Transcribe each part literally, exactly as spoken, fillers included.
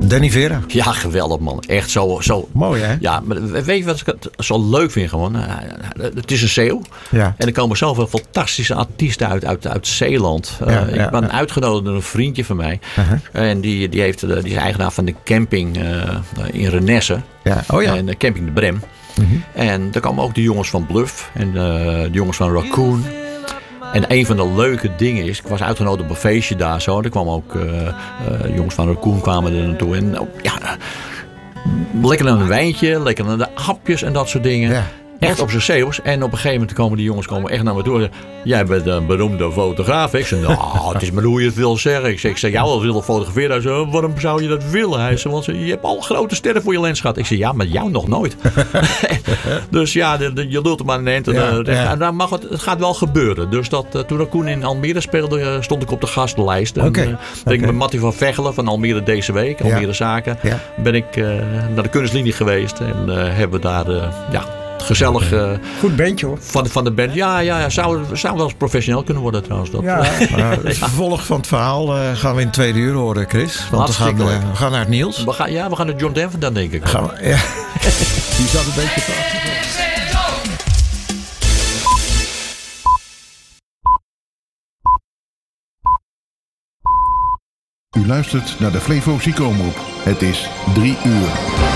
Danny Vera. Ja, geweldig man. Echt zo. zo. Mooi hè? Ja, maar weet je wat ik zo leuk vind gewoon? Het is een Zeeuw. Ja. En er komen zoveel fantastische artiesten uit, uit, uit Zeeland. Ja, uh, ja, ik ben ja. uitgenodigd door een vriendje van mij. Uh-huh. En die, die, heeft, die is eigenaar van de camping uh, in Renesse. Ja. Oh ja. En de camping de Brem. Mm-hmm. En daar komen ook de jongens van Bluff. En uh, de jongens van Raccoon. En een van de leuke dingen is, ik was uitgenodigd op een feestje daar zo. Er kwamen ook uh, uh, jongens van Raccoon kwamen er naartoe. En uh, ja, uh, lekker naar een wijntje, lekker naar de hapjes en dat soort dingen. Ja. Echt op zijn Zeeuws. En op een gegeven moment komen die jongens komen echt naar me toe. Jij bent een beroemde fotograaf. Ik zei, nou, het is maar hoe je het wil zeggen. Ik zei, ik zei jou wel willen fotograferen. Hij zei, waarom zou je dat willen? Hij zei, want je hebt al grote sterren voor je lens gehad. Ik zei, ja, maar jou nog nooit. Dus ja, de, de, je lult er maar een eind. Ja, ja. Dan mag het, het gaat wel gebeuren. Dus dat, uh, toen Raccoon in Almere speelde, uh, stond ik op de gastenlijst. Oké. Okay. Uh, ben ik met Mattie van Vegelen van Almere deze week, Almere ja. Zaken, ja. ben ik uh, naar de kunstlinie geweest. En uh, hebben we daar, uh, ja... gezellig. Uh, Goed bandje hoor. Van, van de band. Ja, ja, ja zou, zou wel eens professioneel kunnen worden trouwens. Dat. Ja. Uh, het vervolg van het verhaal uh, gaan we in het tweede uur horen, Chris. Want we gaan, uh, we gaan naar het nieuws. We gaan, ja, we gaan naar John Denver dan denk ik. Gaan we, ja. Die zat een beetje te achter. U luistert naar de Flevo Zico-omroep. Het is drie uur.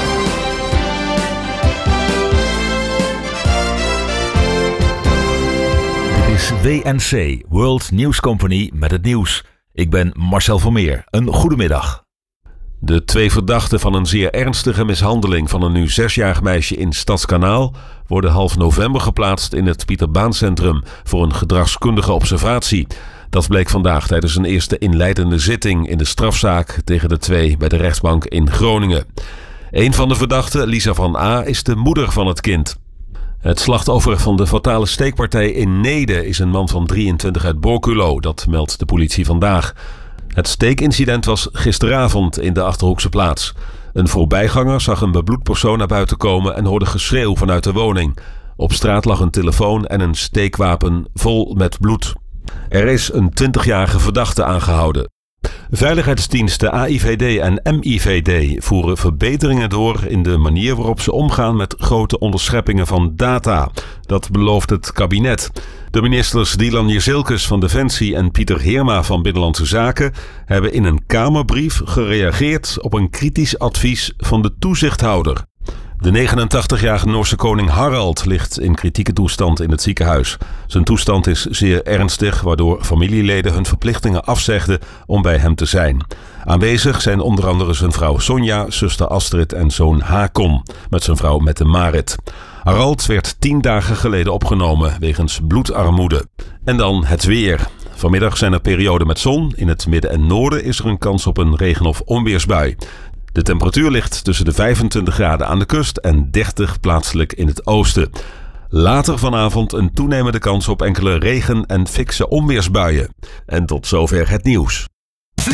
W N C, World News Company, met het nieuws. Ik ben Marcel Vermeer. Een goedemiddag. De twee verdachten van een zeer ernstige mishandeling van een nu zesjarig meisje in Stadskanaal worden half november geplaatst in het Pieter Baan Centrum voor een gedragskundige observatie. Dat bleek vandaag tijdens een eerste inleidende zitting in de strafzaak tegen de twee bij de rechtbank in Groningen. Een van de verdachten, Lisa van A, is de moeder van het kind. Het slachtoffer van de fatale steekpartij in Neede is een man van drieëntwintig uit Borculo, dat meldt de politie vandaag. Het steekincident was gisteravond in de Achterhoekse plaats. Een voorbijganger zag een bebloed persoon naar buiten komen en hoorde geschreeuw vanuit de woning. Op straat lag een telefoon en een steekwapen vol met bloed. Er is een twintigjarige verdachte aangehouden. Veiligheidsdiensten A I V D en M I V D voeren verbeteringen door in de manier waarop ze omgaan met grote onderscheppingen van data. Dat belooft het kabinet. De ministers Dylan Jezielkes van Defensie en Pieter Heerma van Binnenlandse Zaken hebben in een Kamerbrief gereageerd op een kritisch advies van de toezichthouder. De negenentachtigjarige Noorse koning Harald ligt in kritieke toestand in het ziekenhuis. Zijn toestand is zeer ernstig, waardoor familieleden hun verplichtingen afzegden om bij hem te zijn. Aanwezig zijn onder andere zijn vrouw Sonja, zuster Astrid en zoon Hakon, met zijn vrouw Mette-Marit. Harald werd tien dagen geleden opgenomen wegens bloedarmoede. En dan het weer. Vanmiddag zijn er perioden met zon. In het midden en noorden is er een kans op een regen- of onweersbui. De temperatuur ligt tussen de vijfentwintig graden aan de kust en dertig plaatselijk in het oosten. Later vanavond een toenemende kans op enkele regen- en fikse onweersbuien. En tot zover het nieuws.